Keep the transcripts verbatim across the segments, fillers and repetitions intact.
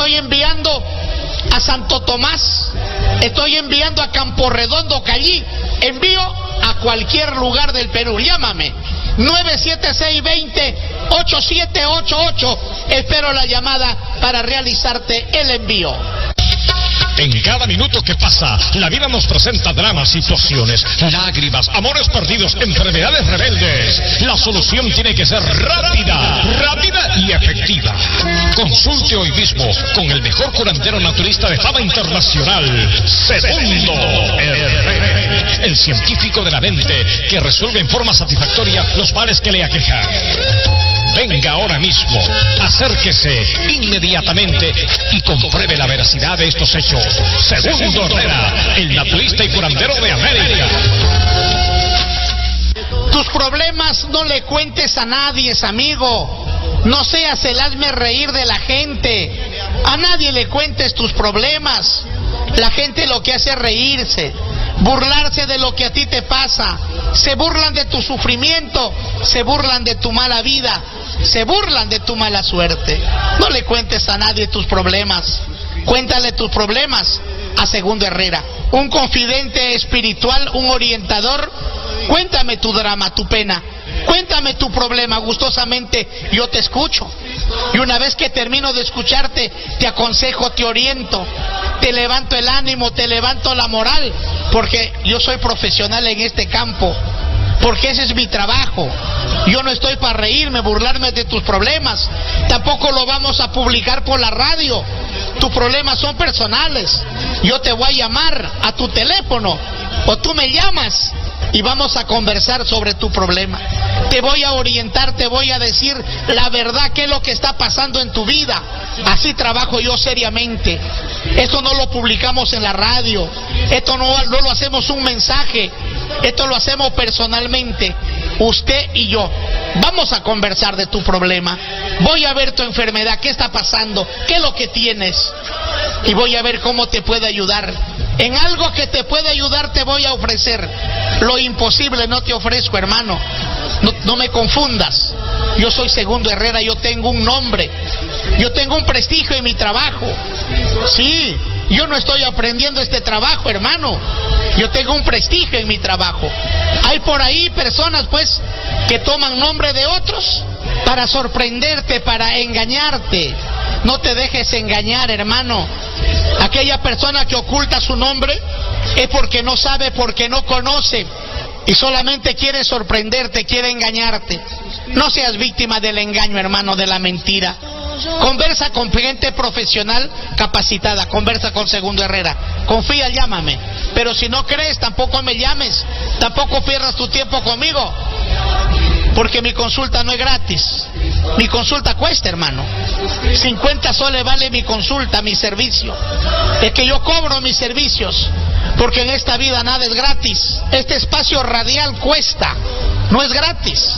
estoy enviando a Santo Tomás, estoy enviando a Campo Redondo, Callí, envío a cualquier lugar del Perú. Llámame nueve siete seis, dos cero, ocho siete ocho ocho. Espero la llamada para realizarte el envío. En cada minuto que pasa, la vida nos presenta dramas, situaciones, lágrimas, amores perdidos, enfermedades rebeldes. La solución tiene que ser rápida, rápida y efectiva. Consulte hoy mismo con el mejor curandero naturista de fama internacional, Segundo Herrera, el científico de la mente que resuelve en forma satisfactoria los males que le aquejan. Venga ahora mismo, acérquese inmediatamente y compruebe la veracidad de estos hechos. Segundo Herrera, el naturista y curandero de América. Tus problemas no le cuentes a nadie, amigo. No seas el hazme reír de la gente. A nadie le cuentes tus problemas. La gente lo que hace es reírse, burlarse de lo que a ti te pasa. Se burlan de tu sufrimiento, se burlan de tu mala vida, se burlan de tu mala suerte. No le cuentes a nadie tus problemas. Cuéntale tus problemas a Segundo Herrera, un confidente espiritual, un orientador. Cuéntame tu drama, tu pena, cuéntame tu problema, gustosamente yo te escucho. Y una vez que termino de escucharte, te aconsejo, te oriento, te levanto el ánimo, te levanto la moral, porque yo soy profesional en este campo, porque ese es mi trabajo. Yo no estoy para reírme, burlarme de tus problemas. Tampoco lo vamos a publicar por la radio. Tus problemas son personales. Yo te voy a llamar a tu teléfono, o tú me llamas y vamos a conversar sobre tu problema. Te voy a orientar, te voy a decir la verdad, qué es lo que está pasando en tu vida. Así trabajo yo seriamente. Esto no lo publicamos en la radio, esto no, no lo hacemos un mensaje, esto lo hacemos personalmente, usted y yo. Vamos a conversar de tu problema, voy a ver tu enfermedad, qué está pasando, qué es lo que tienes, y voy a ver cómo te puede ayudar. En algo que te puede ayudar te voy a ofrecer. Lo imposible no te ofrezco, hermano. No, no me confundas. Yo soy Segundo Herrera, yo tengo un nombre, yo tengo un prestigio en mi trabajo. Sí, yo no estoy aprendiendo este trabajo, hermano. Yo tengo un prestigio en mi trabajo. Hay por ahí personas, pues, que toman nombre de otros para sorprenderte, para engañarte. No te dejes engañar, hermano. Aquella persona que oculta su nombre es porque no sabe, porque no conoce, y solamente quiere sorprenderte, quiere engañarte. No seas víctima del engaño, hermano, de la mentira. Conversa con gente profesional capacitada, conversa con Segundo Herrera. Confía, llámame. Pero si no crees, tampoco me llames, tampoco pierdas tu tiempo conmigo, porque mi consulta no es gratis. Mi consulta cuesta, hermano. cincuenta soles vale mi consulta, mi servicio. Es que yo cobro mis servicios, porque en esta vida nada es gratis. Este espacio radial cuesta, no es gratis.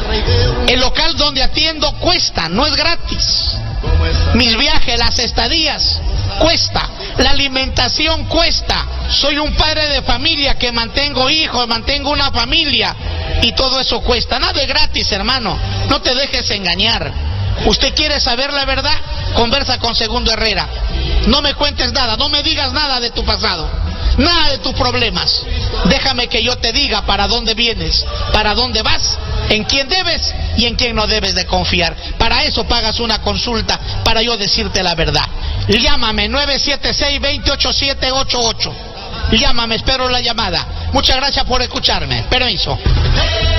El local donde atiendo cuesta, no es gratis. Mis viajes, las estadías, cuesta. La alimentación cuesta. Soy un padre de familia que mantengo hijos, mantengo una familia, y todo eso cuesta. Nada es gratis, hermano. No te dejes engañar. ¿Usted quiere saber la verdad? Conversa con Segundo Herrera. No me cuentes nada, no me digas nada de tu pasado, nada de tus problemas. Déjame que yo te diga para dónde vienes, para dónde vas, en quién debes y en quién no debes de confiar. Para eso pagas una consulta, para yo decirte la verdad. Llámame nueve siete seis, dos cero, ocho siete ocho ocho. Llámame, espero la llamada. Muchas gracias por escucharme. Permiso.